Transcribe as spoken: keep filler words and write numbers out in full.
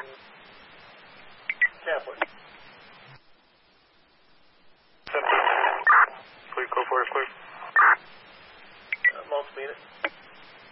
Catholic. Clear, go for it, clear. Uh, multimeter.